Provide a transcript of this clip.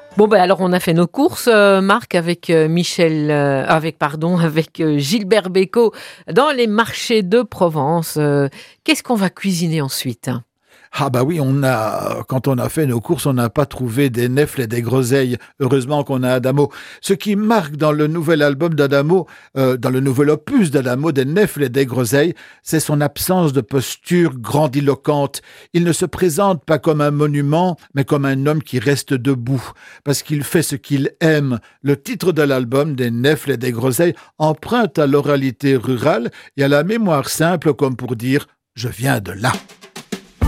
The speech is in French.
Bon ben alors on a fait nos courses, Marc, avec Gilbert Bécaud dans les marchés de Provence. Qu'est-ce qu'on va cuisiner ensuite? Ah bah oui, quand on a fait nos courses, on n'a pas trouvé des nèfles et des groseilles. Heureusement qu'on a Adamo. Ce qui marque dans le nouvel album d'Adamo, dans le nouvel opus d'Adamo, des nèfles et des groseilles, c'est son absence de posture grandiloquente. Il ne se présente pas comme un monument, mais comme un homme qui reste debout, parce qu'il fait ce qu'il aime. Le titre de l'album, des nèfles et des groseilles, emprunte à l'oralité rurale et à la mémoire simple comme pour dire « je viens de là ».